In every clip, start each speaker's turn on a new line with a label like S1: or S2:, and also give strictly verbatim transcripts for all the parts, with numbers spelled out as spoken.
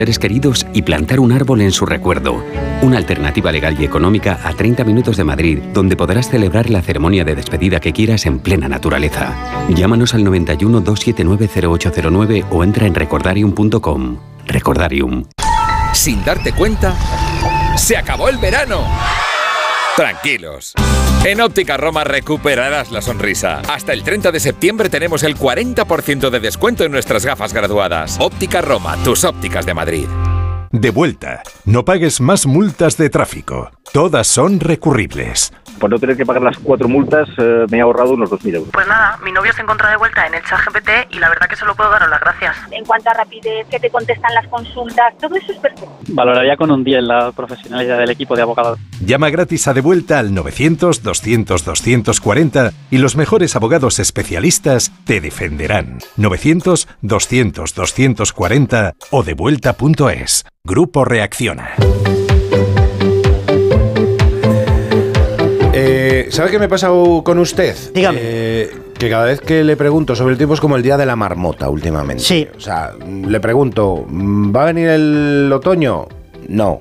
S1: seres queridos y plantar un árbol en su recuerdo. Una alternativa legal y económica a treinta minutos de Madrid, donde podrás celebrar la ceremonia de despedida que quieras en plena naturaleza. Llámanos al noventa y uno, doscientos setenta y nueve, cero ocho cero nueve o entra en recordarium punto com. Recordarium.
S2: Sin darte cuenta, ¡se acabó el verano! Tranquilos. En Óptica Roma recuperarás la sonrisa. Hasta el treinta de septiembre tenemos el cuarenta por ciento de descuento en nuestras gafas graduadas. Óptica Roma, tus ópticas de Madrid.
S3: De vuelta. No pagues más multas de tráfico. Todas son recurribles.
S4: Por no tener que pagar las cuatro multas, eh, me he ahorrado unos dos mil euros.
S5: Pues nada, mi novio se encuentra de vuelta en el ChatGPT y la verdad que solo puedo daros las gracias.
S6: En cuanto a rapidez, que te contestan las consultas, todo eso es perfecto.
S7: Valoraría con un diez la profesionalidad del equipo de abogados.
S3: Llama gratis a De Vuelta al novecientos, doscientos, doscientos cuarenta y los mejores abogados especialistas te defenderán. novecientos, doscientos, doscientos cuarenta o devuelta punto es. Grupo Reacciona.
S8: Eh, ¿Sabe qué me ha pasado con usted?
S9: Dígame.
S8: Eh, que cada vez que le pregunto sobre el tiempo es como el día de la marmota últimamente.
S9: Sí.
S8: O sea, le pregunto, ¿va a venir el otoño? No.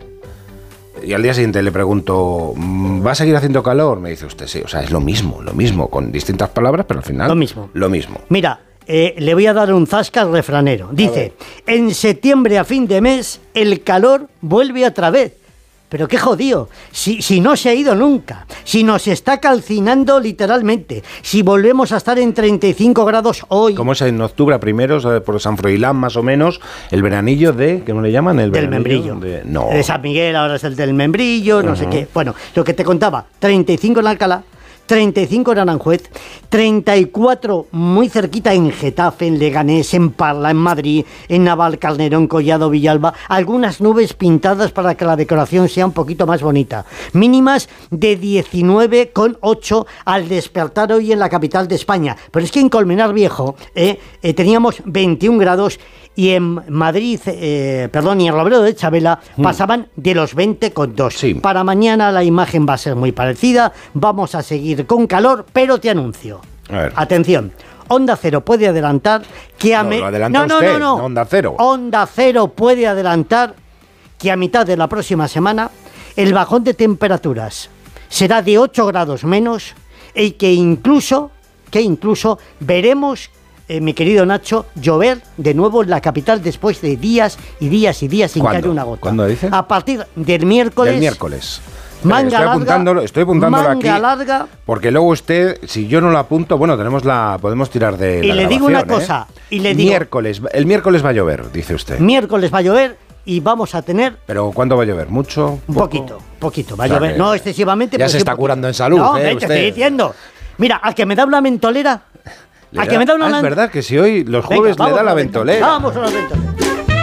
S8: Y al día siguiente le pregunto, ¿va a seguir haciendo calor? Me dice usted, sí. O sea, es lo mismo, lo mismo, con distintas palabras, pero al final...
S9: Lo mismo.
S8: Lo mismo.
S9: Mira, eh, le voy a dar un zasca al refranero. Dice, en septiembre a fin de mes, el calor vuelve otra vez. Pero qué jodido, si, si no se ha ido nunca, si nos está calcinando literalmente, si volvemos a estar en treinta y cinco grados hoy...
S8: ¿Cómo es en octubre a primeros, por San Froilán más o menos, el veranillo de, ¿cómo le llaman? El
S9: del membrillo.
S8: De, no.
S9: De San Miguel, ahora es el del membrillo, no uh-huh. sé qué. Bueno, lo que te contaba, treinta y cinco en Alcalá, treinta y cinco en Aranjuez, treinta y cuatro muy cerquita en Getafe, en Leganés, en Parla, en Madrid, en Navalcarnero, Collado, Villalba, algunas nubes pintadas para que la decoración sea un poquito más bonita. Mínimas de diecinueve coma ocho al despertar hoy en la capital de España. Pero es que en Colmenar Viejo eh, eh, teníamos veintiún grados y en Madrid, eh, perdón, y en Robledo de Chabela mm. pasaban de los veinte coma dos. Sí. Para mañana la imagen va a ser muy parecida, vamos a seguir con calor, pero te anuncio.
S8: A ver.
S9: Atención, Onda Cero puede adelantar que a...
S8: No,
S9: me...
S8: lo adelanta
S9: no, no,
S8: usted,
S9: no, no,
S8: no, Onda Cero.
S9: Onda Cero puede adelantar que a mitad de la próxima semana el bajón de temperaturas será de ocho grados menos y que incluso, que incluso veremos... Eh, mi querido Nacho, llover de nuevo en la capital después de días y días y días sin caer una gota.
S8: ¿Cuándo dice?
S9: A partir del miércoles.
S8: Del miércoles.
S9: Manga
S8: estoy
S9: larga,
S8: apuntándolo, estoy apuntándolo
S9: manga
S8: aquí.
S9: larga.
S8: Porque luego usted, si yo no lo apunto, bueno, tenemos la, podemos tirar de.
S9: Y
S8: la
S9: le digo una
S8: ¿eh?
S9: cosa. Y le digo,
S8: miércoles, el miércoles va a llover, dice usted.
S9: Miércoles va a llover y vamos a tener.
S8: Pero ¿cuándo va a llover? ¿Mucho?
S9: Un poquito, poquito. Va a
S8: o sea
S9: llover, no excesivamente.
S8: Ya
S9: pero
S8: se
S9: sí
S8: está
S9: poquito.
S8: curando en salud.
S9: No,
S8: ¿eh,
S9: te
S8: usted?
S9: estoy diciendo. Mira, al que me da una mentolera.
S8: A
S9: que me da una
S8: ah, es verdad que si hoy los jueves
S9: Venga,
S8: le da la
S9: ventolera.
S8: ventolera.
S9: Vamos a la ventolera.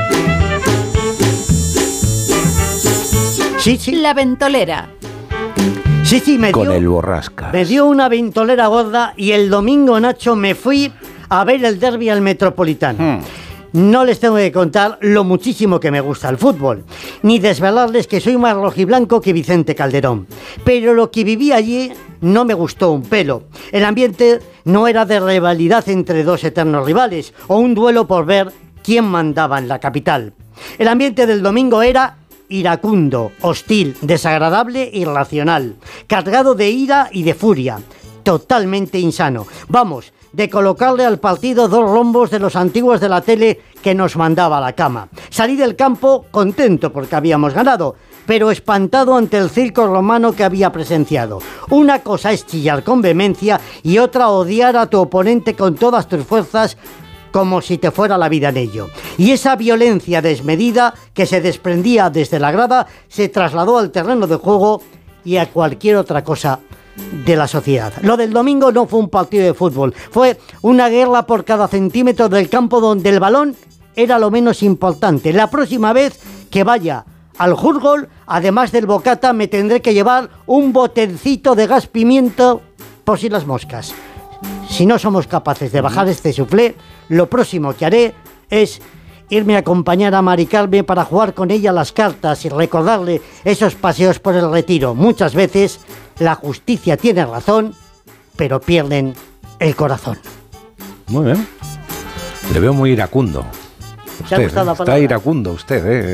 S9: Sí, sí.
S10: La ventolera.
S9: Sí, sí, me dio.
S8: Con el borrasca.
S9: Me dio una ventolera gorda y el domingo, Nacho, me fui a ver el derbi al Metropolitano. Hmm. No les tengo que contar lo muchísimo que me gusta el fútbol, ni desvelarles que soy más rojiblanco que Vicente Calderón. Pero lo que viví allí no me gustó un pelo. El ambiente no era de rivalidad entre dos eternos rivales o un duelo por ver quién mandaba en la capital. El ambiente del domingo era iracundo, hostil, desagradable e irracional, cargado de ira y de furia, totalmente insano. Vamos, de colocarle al partido dos rombos de los antiguos de la tele que nos mandaba a la cama. Salí del campo contento porque habíamos ganado, pero espantado ante el circo romano que había presenciado. Una cosa es chillar con vehemencia y otra odiar a tu oponente con todas tus fuerzas como si te fuera la vida en ello. Y esa violencia desmedida que se desprendía desde la grada se trasladó al terreno de juego y a cualquier otra cosa de la sociedad. Lo del domingo no fue un partido de fútbol, fue una guerra por cada centímetro del campo donde el balón era lo menos importante. La próxima vez que vaya al Jurgol, además del bocata, me tendré que llevar un botecito de gas pimiento por si las moscas. Si no somos capaces de bajar este suflé, lo próximo que haré es irme a acompañar a Mari Carmen para jugar con ella las cartas y recordarle esos paseos por el Retiro. Muchas veces la justicia tiene razón, pero pierden el corazón.
S8: Muy bien. Le veo muy iracundo.
S9: ¿Te ha gustado la palabra?
S8: Está iracundo usted, ¿eh?